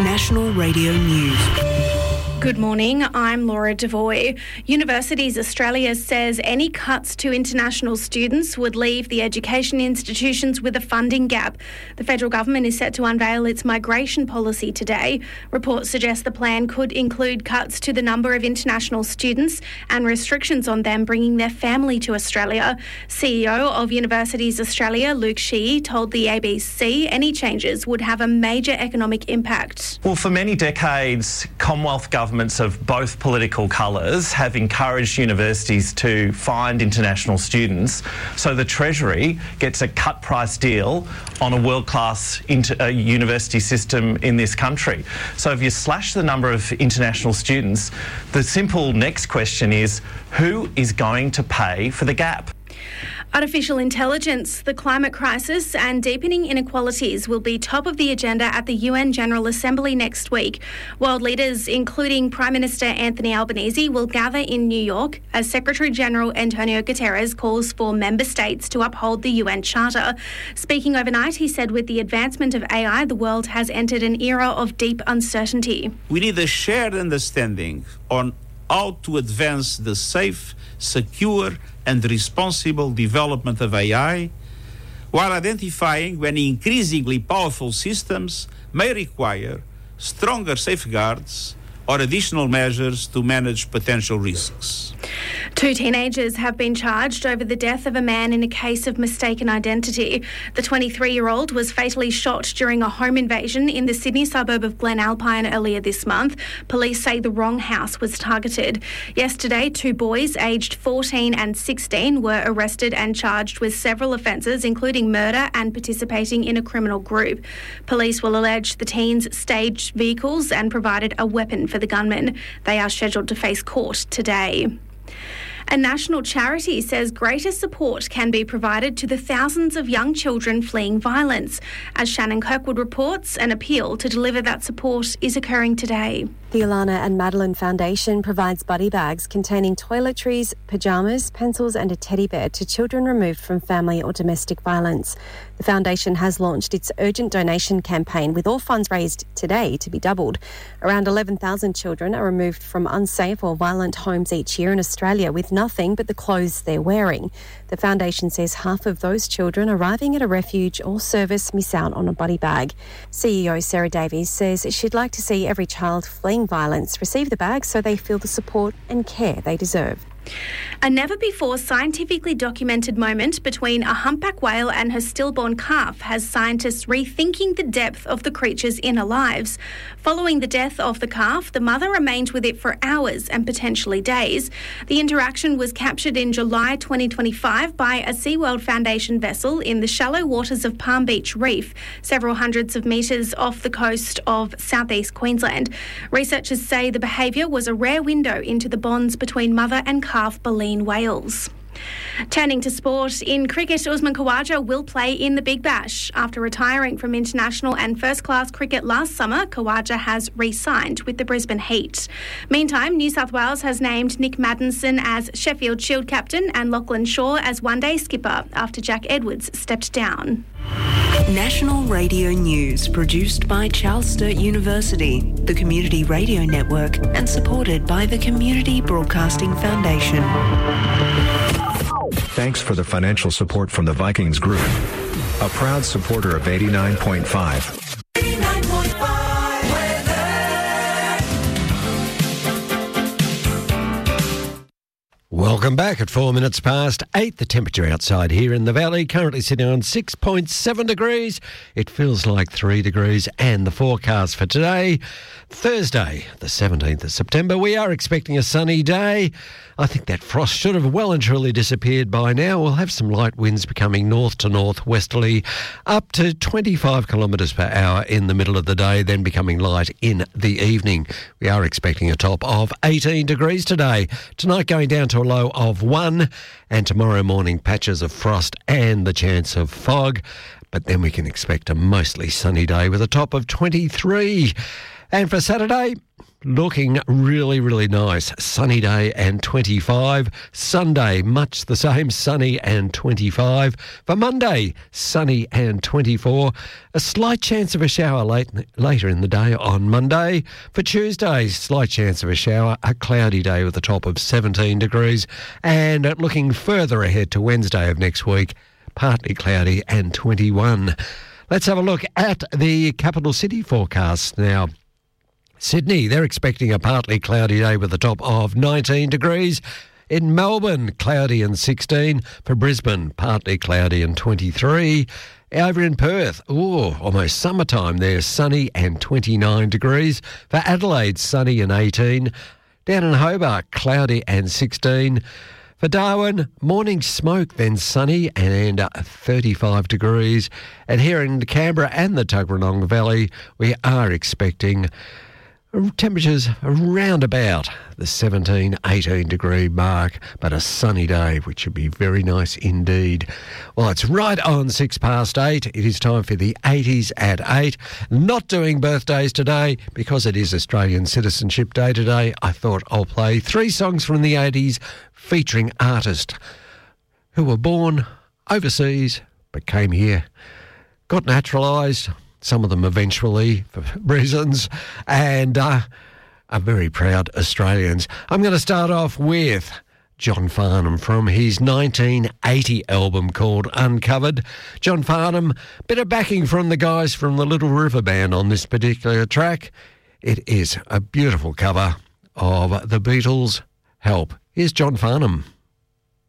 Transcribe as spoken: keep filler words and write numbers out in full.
National Radio News. Good morning, I'm Laura Devoy. Universities Australia says any cuts to international students would leave the education institutions with a funding gap. The federal government is set to unveil its migration policy today. Reports suggest the plan could include cuts to the number of international students and restrictions on them bringing their family to Australia. C E O of Universities Australia, Luke Sheehy, told the A B C any changes would have a major economic impact. Well, for many decades, Commonwealth governments of both political colours have encouraged universities to find international students, so the Treasury gets a cut price deal on a world-class inter- uh, university system in this country. So if you slash the number of international students, the simple next question is, who is going to pay for the gap? Artificial intelligence, the climate crisis and deepening inequalities will be top of the agenda at the U N General Assembly next week. World leaders, including Prime Minister Anthony Albanese, will gather in New York as Secretary-General Antonio Guterres calls for member states to uphold the U N Charter. Speaking overnight, he said with the advancement of A I, the world has entered an era of deep uncertainty. We need a shared understanding on how to advance the safe, secure and responsible development of A I, while identifying when increasingly powerful systems may require stronger safeguards or additional measures to manage potential risks. Two teenagers have been charged over the death of a man in a case of mistaken identity. The twenty-three-year-old was fatally shot during a home invasion in the Sydney suburb of Glenalpine earlier this month. Police say the wrong house was targeted. Yesterday, two boys aged fourteen and sixteen were arrested and charged with several offences, including murder and participating in a criminal group. Police will allege the teens staged vehicles and provided a weapon for the gunmen. They are scheduled to face court today. A national charity says greater support can be provided to the thousands of young children fleeing violence. As Shannon Kirkwood reports, an appeal to deliver that support is occurring today. The Alana and Madeline Foundation provides buddy bags containing toiletries, pyjamas, pencils and a teddy bear to children removed from family or domestic violence. The foundation has launched its urgent donation campaign with all funds raised today to be doubled. Around eleven thousand children are removed from unsafe or violent homes each year in Australia with nothing but the clothes they're wearing. The foundation says half of those children arriving at a refuge or service miss out on a buddy bag. C E O Sarah Davies says she'd like to see every child fleeing violence receive the bag so they feel the support and care they deserve. A never-before scientifically documented moment between a humpback whale and her stillborn calf has scientists rethinking the depth of the creature's inner lives. Following the death of the calf, the mother remained with it for hours and potentially days. The interaction was captured in July twenty twenty-five by a SeaWorld Foundation vessel in the shallow waters of Palm Beach Reef, several hundreds of metres off the coast of southeast Queensland. Researchers say the behaviour was a rare window into the bonds between mother and calf baleen whales. Turning to sport, in cricket, Usman Khawaja will play in the Big Bash. After retiring from international and first-class cricket last summer, Khawaja has re-signed with the Brisbane Heat. Meantime, New South Wales has named Nick Maddinson as Sheffield Shield captain and Lachlan Shaw as one-day skipper after Jack Edwards stepped down. National Radio News, produced by Charles Sturt University, the Community Radio Network, and supported by the Community Broadcasting Foundation. Thanks for the financial support from the Vikings Group, a proud supporter of eighty-nine point five. eighty-nine point five weather. Welcome back at four minutes past eight. The temperature outside here in the valley currently sitting on six point seven degrees. It feels like three degrees, and the forecast for today, Thursday, the seventeenth of September, we are expecting a sunny day. I think that frost should have well and truly disappeared by now. We'll have some light winds becoming north to northwesterly up to twenty-five kilometres per hour in the middle of the day, then becoming light in the evening. We are expecting a top of eighteen degrees today. Tonight going down to a low of one, and tomorrow morning patches of frost and the chance of fog. But then we can expect a mostly sunny day with a top of twenty-three. And for Saturday, looking really, really nice. Sunny day and twenty-five. Sunday, much the same, sunny and twenty-five. For Monday, sunny and twenty-four. A slight chance of a shower late, later in the day on Monday. For Tuesday, slight chance of a shower. A cloudy day with a top of seventeen degrees. And looking further ahead to Wednesday of next week, partly cloudy and twenty-one. Let's have a look at the capital city forecast now. Sydney, they're expecting a partly cloudy day with a top of nineteen degrees. In Melbourne, cloudy and sixteen. For Brisbane, partly cloudy and twenty-three. Over in Perth, oh, almost summertime there, sunny and twenty-nine degrees. For Adelaide, sunny and eighteen. Down in Hobart, cloudy and sixteen. For Darwin, morning smoke, then sunny and uh, thirty-five degrees. And here in Canberra and the Tuggeranong Valley, we are expecting temperatures around about the seventeen, eighteen degree mark, but a sunny day, which would be very nice indeed. Well, it's right on six past eight. It is time for the eighties at eight. Not doing birthdays today because it is Australian Citizenship Day today. I thought I'll play three songs from the eighties featuring artists who were born overseas but came here, got naturalised, some of them eventually for reasons, and uh, are very proud Australians. I'm going to start off with John Farnham from his nineteen eighty album called Uncovered. John Farnham, bit of backing from the guys from the Little River Band on this particular track. It is a beautiful cover of the Beatles' Help. Here's John Farnham.